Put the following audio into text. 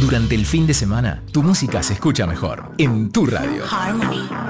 Durante el fin de semana, tu música se escucha mejor en tu radio. Harmony.